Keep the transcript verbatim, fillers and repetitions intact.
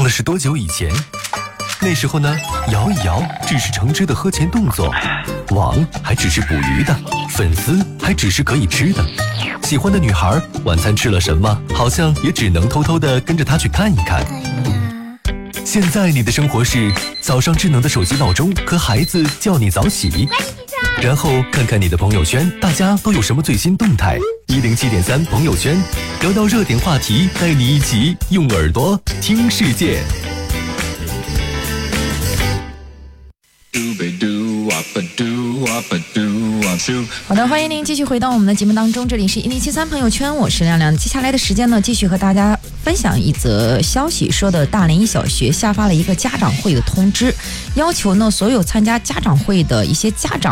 了是多久以前？那时候呢，摇一摇只是橙汁的喝前动作，网还只是捕鱼的，粉丝还只是可以吃的。喜欢的女孩晚餐吃了什么，好像也只能偷偷的跟着她去看一看。现在你的生活是早上智能的手机闹钟和孩子叫你早起，然后看看你的朋友圈，大家都有什么最新动态。一零七点三朋友圈，聊到热点话题，带你一起用耳朵听世界。 好的，欢迎您继续回到我们的节目当中，这里是一零七三朋友圈，我是亮亮。接下来的时间呢，继续和大家分享一则消息，说的大连一小学下发了一个家长会的通知，要求呢所有参加家长会的一些家长